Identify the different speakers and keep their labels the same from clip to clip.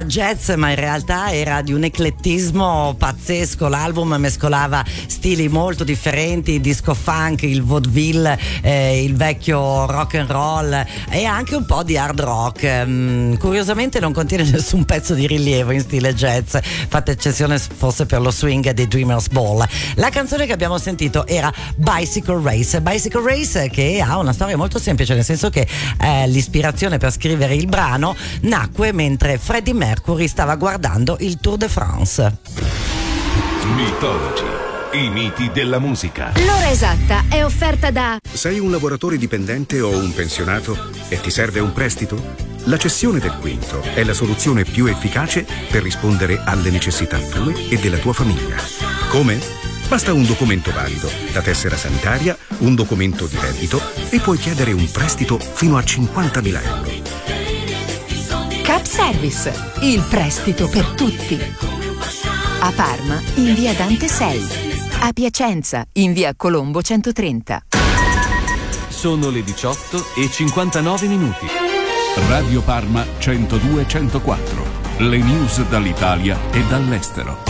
Speaker 1: jazz, ma in realtà era di un eclettismo pazzesco. L'album mescolava stili molto differenti, il disco funk, il vaudeville, il vecchio rock and roll e anche un po' di hard rock. Curiosamente non contiene nessun pezzo di rilievo in stile jazz, fatta eccezione forse per lo swing dei Dreamers Ball. La canzone che abbiamo sentito era Bicycle Race, che ha una storia molto semplice, nel senso che l'ispirazione per scrivere il brano nacque mentre Freddie Mercury stava guardando il Tour de France.
Speaker 2: Mythology, i miti della musica.
Speaker 3: L'ora esatta è offerta da...
Speaker 4: Sei un lavoratore dipendente o un pensionato e ti serve un prestito? La cessione del quinto è la soluzione più efficace per rispondere alle necessità tue e della tua famiglia. Come? Basta un documento valido, la tessera sanitaria, un documento di reddito e puoi chiedere un prestito fino a 50.000 euro.
Speaker 3: Cap Service, il prestito per tutti. A Parma, in via Dante 6. A Piacenza, in via Colombo 130.
Speaker 5: Sono le 18:59.
Speaker 2: Radio Parma 102-104. Le news dall'Italia e dall'estero.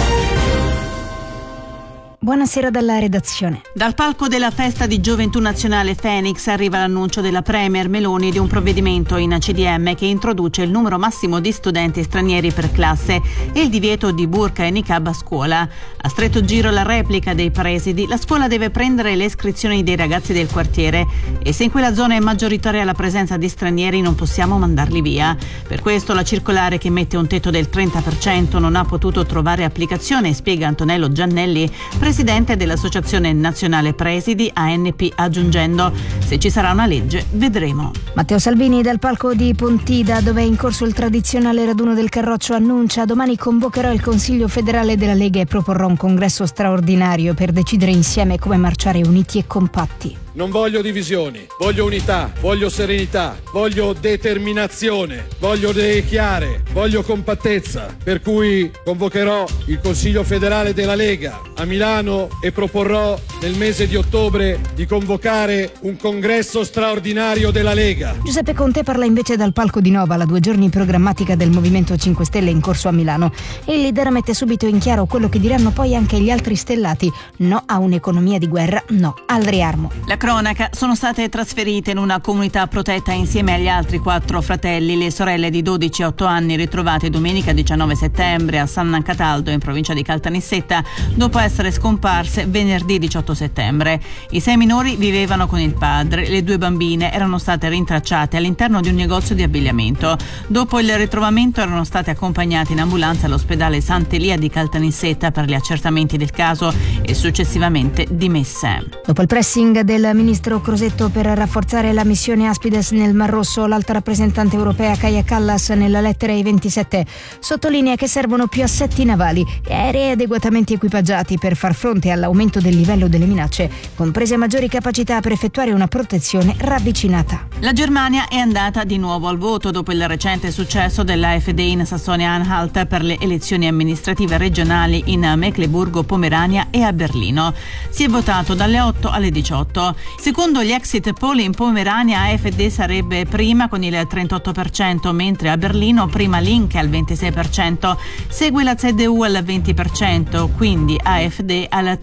Speaker 6: Buonasera dalla redazione.
Speaker 7: Dal palco della festa di Gioventù Nazionale Phoenix arriva l'annuncio della Premier Meloni di un provvedimento in CDM che introduce il numero massimo di studenti stranieri per classe e il divieto di burqa e niqab a scuola. A stretto giro la replica dei presidi, la scuola deve prendere le iscrizioni dei ragazzi del quartiere e se in quella zona è maggioritaria la presenza di stranieri non possiamo mandarli via. Per questo la circolare che mette un tetto del 30% non ha potuto trovare applicazione, spiega Antonello Giannelli, presidente dell'Associazione Nazionale Presidi ANP, aggiungendo: se ci sarà una legge vedremo.
Speaker 6: Matteo Salvini dal palco di Pontida, dove è in corso il tradizionale raduno del Carroccio, annuncia: domani convocherò il Consiglio federale della Lega e proporrò un congresso straordinario per decidere insieme come marciare uniti e compatti.
Speaker 8: Non voglio divisioni, voglio unità, voglio serenità, voglio determinazione, voglio idee chiare, voglio compattezza. Per cui convocherò il Consiglio federale della Lega a Milano e proporrò nel mese di ottobre di convocare un congresso straordinario della Lega.
Speaker 6: Giuseppe Conte parla invece dal palco di Nova, la 2 giorni programmatica del Movimento 5 Stelle in corso a Milano. Il leader mette subito in chiaro quello che diranno poi anche gli altri stellati: no a un'economia di guerra, no al riarmo.
Speaker 7: La cronaca: sono state trasferite in una comunità protetta insieme agli altri 4 fratelli le sorelle di 12 e 8 anni ritrovate domenica 19 settembre a San Cataldo in provincia di Caltanissetta dopo essere scomparse venerdì 18 settembre. I 6 minori vivevano con il padre, le 2 bambine erano state rintracciate all'interno di un negozio di abbigliamento. Dopo il ritrovamento erano state accompagnate in ambulanza all'ospedale Sant'Elia di Caltanissetta per gli accertamenti del caso e successivamente dimesse.
Speaker 6: Dopo il pressing del ministro Crosetto per rafforzare la missione Aspides nel Mar Rosso, l'alta rappresentante europea Kaja Kallas nella lettera ai 27 sottolinea che servono più assetti navali e aerei adeguatamente equipaggiati per far fronte all'aumento del livello delle minacce, comprese maggiori capacità per effettuare una protezione ravvicinata.
Speaker 7: La Germania è andata di nuovo al voto dopo il recente successo dell'AfD in Sassonia-Anhalt per le elezioni amministrative regionali in Mecklenburgo-Pomerania e a Berlino. Si è votato dalle 8 alle 18. Secondo gli exit poll in Pomerania AfD sarebbe prima con il 38%, mentre a Berlino prima Linke al 26%, segue la CDU al 20%, quindi AfD al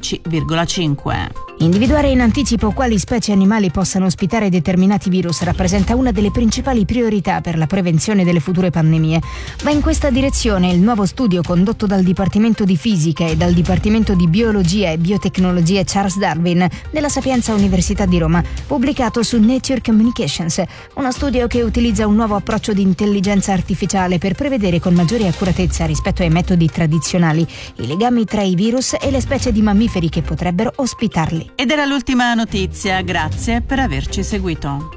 Speaker 7: 13,5%.
Speaker 6: Individuare in anticipo quali specie animali possano ospitare determinati virus rappresenta una delle principali priorità per la prevenzione delle future pandemie. Va in questa direzione il nuovo studio condotto dal Dipartimento di Fisica e dal Dipartimento di Biologia e Biotecnologie Charles Darwin della Sapienza Università di Roma, pubblicato su Nature Communications. Uno studio che utilizza un nuovo approccio di intelligenza artificiale per prevedere con maggiore accuratezza rispetto ai metodi tradizionali i legami tra i virus e le specie di mammiferi che potrebbero ospitarli.
Speaker 7: Ed era l'ultima notizia, grazie per averci seguito.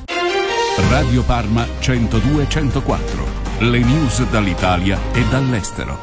Speaker 2: Radio Parma 102-104. Le news dall'Italia e dall'estero.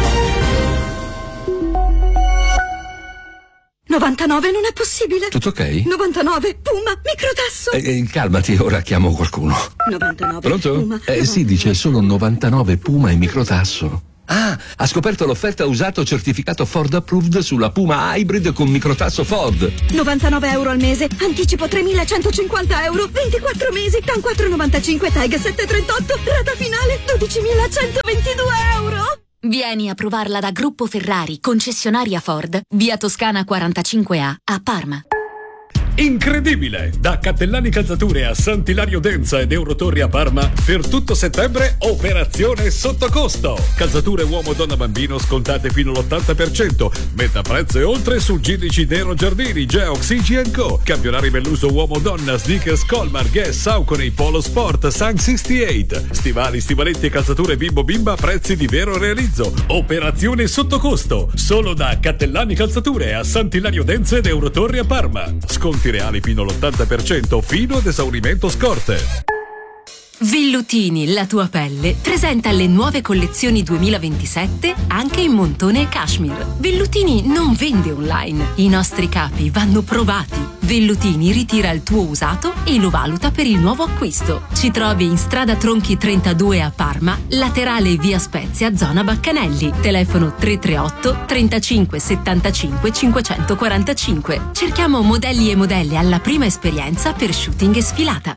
Speaker 9: 99 non è possibile.
Speaker 10: Tutto ok?
Speaker 9: 99 Puma microtasso.
Speaker 10: Calmati, ora chiamo qualcuno.
Speaker 9: 99
Speaker 10: Pronto?
Speaker 9: Puma.
Speaker 10: Sì, dice solo 99 Puma e microtasso. Ha scoperto l'offerta usato certificato Ford Approved sulla Puma Hybrid con microtasso Ford.
Speaker 9: 99 euro al mese, anticipo 3.150 euro, 24 mesi, TAN 4,95, TAG 7,38, rata finale 12.122 euro.
Speaker 11: Vieni a provarla da Gruppo Ferrari, concessionaria Ford, via Toscana 45A a Parma.
Speaker 12: Incredibile! Da Cattellani Calzature a Sant'Ilario Denza ed Eurotorri a Parma, per tutto settembre operazione sotto costo. Calzature uomo, donna, bambino scontate fino all'80%. Metà prezzo e oltre su Gidici, Dero, Giardini, Geox, CG & Co. Campionari Belluso uomo, donna, sneakers, Colmar, Guess, Saucony, Polo Sport, Sun 68. Stivali, stivaletti e calzature bimbo bimba a prezzi di vero realizzo. Operazione sotto costo. Solo da Cattellani Calzature a Sant'Ilario Denza ed Eurotorri a Parma. Sconti reali fino all'80% fino ad esaurimento scorte.
Speaker 11: Vellutini, la tua pelle, presenta le nuove collezioni 2027 anche in montone e cashmere. Vellutini non vende online, i nostri capi vanno provati. Vellutini ritira il tuo usato e lo valuta per il nuovo acquisto. Ci trovi in strada Tronchi 32 a Parma, laterale via Spezia, zona Baccanelli. Telefono 338 35 75 545. Cerchiamo modelli e modelle alla prima esperienza per shooting e sfilata.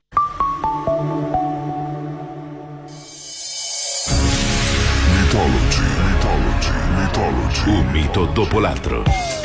Speaker 2: Mythology. Un mito dopo l'altro.